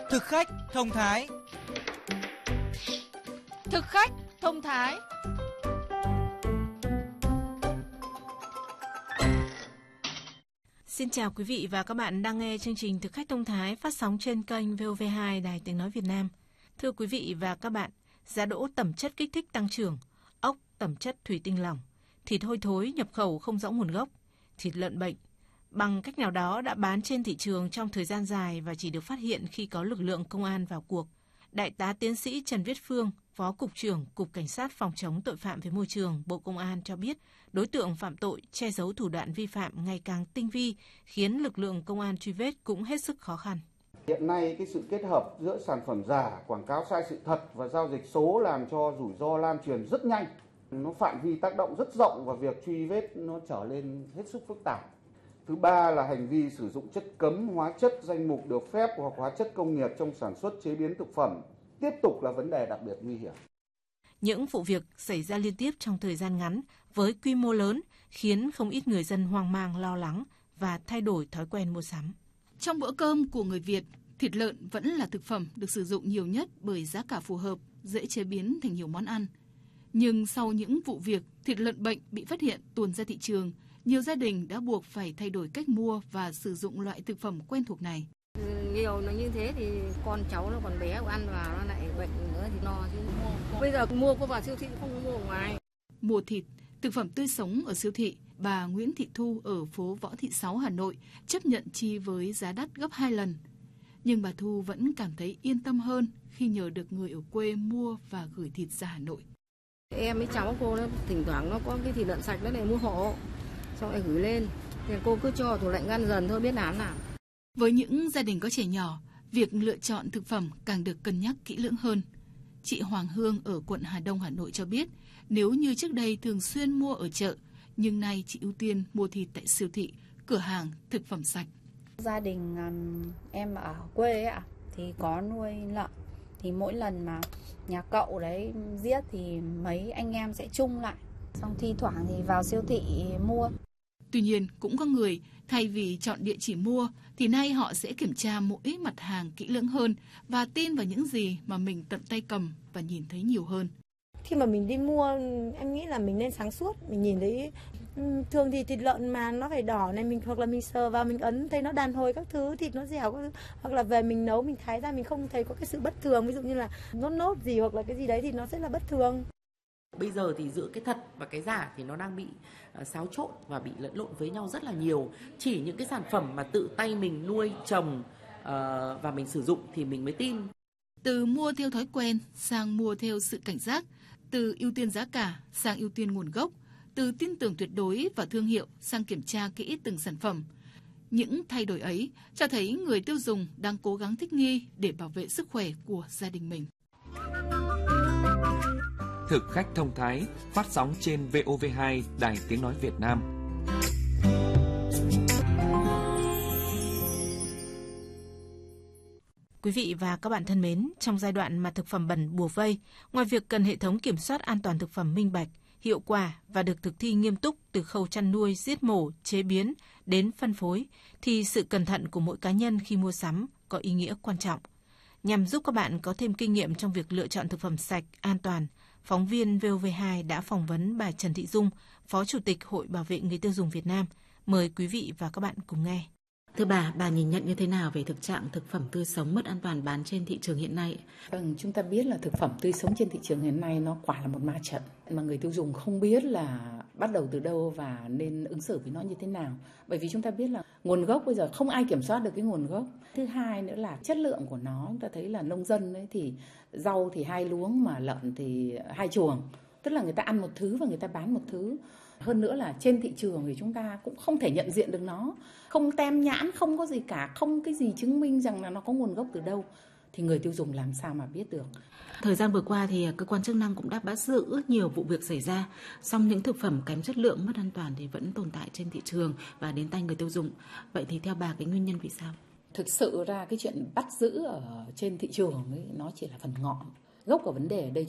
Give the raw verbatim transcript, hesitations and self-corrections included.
Thực khách thông thái. Thực khách thông thái. Xin chào quý vị và các bạn đang nghe chương trình Thực khách thông thái phát sóng trên kênh vê o vê hai Đài Tiếng nói Việt Nam. Thưa quý vị và các bạn, giá đỗ tẩm chất kích thích tăng trưởng, ốc tẩm chất thủy tinh lỏng, thịt hôi thối nhập khẩu không rõ nguồn gốc, thịt lợn bệnh bằng cách nào đó đã bán trên thị trường trong thời gian dài và chỉ được phát hiện khi có lực lượng công an vào cuộc. Đại tá tiến sĩ Trần Viết Phương, Phó Cục trưởng Cục Cảnh sát Phòng chống tội phạm về môi trường, Bộ Công an cho biết đối tượng phạm tội che giấu thủ đoạn vi phạm ngày càng tinh vi, khiến lực lượng công an truy vết cũng hết sức khó khăn. Hiện nay cái sự kết hợp giữa sản phẩm giả, quảng cáo sai sự thật và giao dịch số làm cho rủi ro lan truyền rất nhanh. Nó phạm vi tác động rất rộng và việc truy vết nó trở nên hết sức phức tạp. Thứ ba là hành vi sử dụng chất cấm, hóa chất danh mục được phép hoặc hóa chất công nghiệp trong sản xuất chế biến thực phẩm tiếp tục là vấn đề đặc biệt nguy hiểm. Những vụ việc xảy ra liên tiếp trong thời gian ngắn với quy mô lớn khiến không ít người dân hoang mang lo lắng và thay đổi thói quen mua sắm. Trong bữa cơm của người Việt, thịt lợn vẫn là thực phẩm được sử dụng nhiều nhất bởi giá cả phù hợp, dễ chế biến thành nhiều món ăn. Nhưng sau những vụ việc thịt lợn bệnh bị phát hiện tuồn ra thị trường, nhiều gia đình đã buộc phải thay đổi cách mua và sử dụng loại thực phẩm quen thuộc này. Nhiều nó như thế thì con cháu nó còn bé ăn vào nó lại bệnh nữa thì no chứ. Bây giờ mua có vào siêu thị không mua ở ngoài. Mua thịt, thực phẩm tươi sống ở siêu thị, bà Nguyễn Thị Thu ở phố Võ Thị Sáu, Hà Nội chấp nhận chi với giá đắt gấp hai lần. Nhưng bà Thu vẫn cảm thấy yên tâm hơn khi nhờ được người ở quê mua và gửi thịt ra Hà Nội. Em với cháu cô nó thỉnh thoảng nó có cái thịt lợn sạch đó này mua hộ, xong lại gửi lên. Thì cô cứ cho tủ lạnh ngăn dần thôi biết làm nào. Với những gia đình có trẻ nhỏ, việc lựa chọn thực phẩm càng được cân nhắc kỹ lưỡng hơn. Chị Hoàng Hương ở quận Hà Đông, Hà Nội cho biết, nếu như trước đây thường xuyên mua ở chợ, nhưng nay chị ưu tiên mua thịt tại siêu thị, cửa hàng thực phẩm sạch. Gia đình em ở quê ấy ạ, thì có nuôi lợn, thì mỗi lần mà nhà cậu đấy giết thì mấy anh em sẽ chung lại, xong thi thoảng thì vào siêu thị mua. Tuy nhiên, cũng có người thay vì chọn địa chỉ mua thì nay họ sẽ kiểm tra mỗi mặt hàng kỹ lưỡng hơn và tin vào những gì mà mình tận tay cầm và nhìn thấy nhiều hơn. Khi mà mình đi mua, em nghĩ là mình nên sáng suốt, mình nhìn thấy thường thì thịt lợn mà nó phải đỏ này, mình hoặc là mình sờ vào mình ấn thấy nó đàn hồi các thứ, thịt nó dẻo các thứ, hoặc là về mình nấu mình thái ra mình không thấy có cái sự bất thường, ví dụ như là nốt nốt gì hoặc là cái gì đấy thì nó sẽ là bất thường. Bây giờ thì giữa cái thật và cái giả thì nó đang bị uh, xáo trộn và bị lẫn lộn với nhau rất là nhiều. Chỉ những cái sản phẩm mà tự tay mình nuôi trồng uh, và mình sử dụng thì mình mới tin. Từ mua theo thói quen sang mua theo sự cảnh giác, từ ưu tiên giá cả sang ưu tiên nguồn gốc, từ tin tưởng tuyệt đối vào thương hiệu sang kiểm tra kỹ từng sản phẩm. Những thay đổi ấy cho thấy người tiêu dùng đang cố gắng thích nghi để bảo vệ sức khỏe của gia đình mình. Thực khách thông thái phát sóng trên vê o vê hai Đài Tiếng nói Việt Nam. Quý vị và các bạn thân mến, trong giai đoạn mà thực phẩm bẩn bùa vây, ngoài việc cần hệ thống kiểm soát an toàn thực phẩm minh bạch, hiệu quả và được thực thi nghiêm túc từ khâu chăn nuôi, giết mổ, chế biến đến phân phối, thì sự cẩn thận của mỗi cá nhân khi mua sắm có ý nghĩa quan trọng. Nhằm giúp các bạn có thêm kinh nghiệm trong việc lựa chọn thực phẩm sạch, an toàn, phóng viên vê o vê hai đã phỏng vấn bà Trần Thị Dung, Phó Chủ tịch Hội Bảo vệ Người tiêu dùng Việt Nam. Mời quý vị và các bạn cùng nghe. Thưa bà, bà nhìn nhận như thế nào về thực trạng thực phẩm tươi sống mất an toàn bán trên thị trường hiện nay? Vâng, chúng ta biết là thực phẩm tươi sống trên thị trường hiện nay nó quả là một ma trận mà người tiêu dùng không biết là bắt đầu từ đâu và nên ứng xử với nó như thế nào. Bởi vì chúng ta biết là nguồn gốc bây giờ không ai kiểm soát được cái nguồn gốc. Thứ hai nữa là chất lượng của nó, chúng ta thấy là nông dân ấy thì rau thì hai luống mà lợn thì hai chuồng. Tức là người ta ăn một thứ và người ta bán một thứ. Hơn nữa là trên thị trường thì chúng ta cũng không thể nhận diện được nó. Không tem nhãn, không có gì cả, không cái gì chứng minh rằng là nó có nguồn gốc từ đâu. Thì người tiêu dùng làm sao mà biết được. Thời gian vừa qua thì cơ quan chức năng cũng đã bắt giữ nhiều vụ việc xảy ra. Song những thực phẩm kém chất lượng, mất an toàn thì vẫn tồn tại trên thị trường và đến tay người tiêu dùng. Vậy thì theo bà cái nguyên nhân vì sao? Thực sự ra cái chuyện bắt giữ ở trên thị trường ấy, nó chỉ là phần ngọn. Gốc của vấn đề ở đây